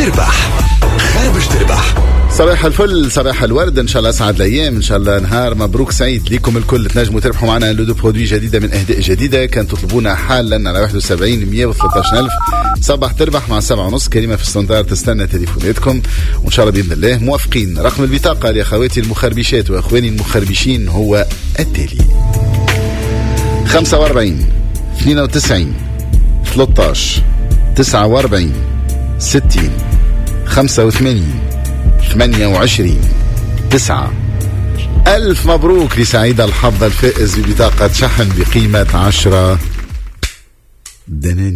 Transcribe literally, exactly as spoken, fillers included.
تربح خربش تربح. صباح الفل، صباح الورد، ان شاء الله اسعد الايام، ان شاء الله نهار مبروك سعيد لكم الكل. تنجموا تربحوا معنا لودو برودوي جديده من اهداء جديده، كان تطلبونا حالا على واحد وسبعين مية وثلاثة ألف. صباح تربح مع سبعة ونص. كريمه في الستاندار تستنى تليفوناتكم وان شاء الله باذن الله موافقين. رقم البطاقه لاخواتي المخربشات واخواني المخربشين هو التالي: خمسة وأربعين اثنين وتسعين ثلاثة عشر تسعة وأربعين ستين خمسة وثمانين ثمانية وعشرين تسعة. ألف مبروك لسعيد الحظ الفائز ببطاقة شحن بقيمة عشرة دنانير.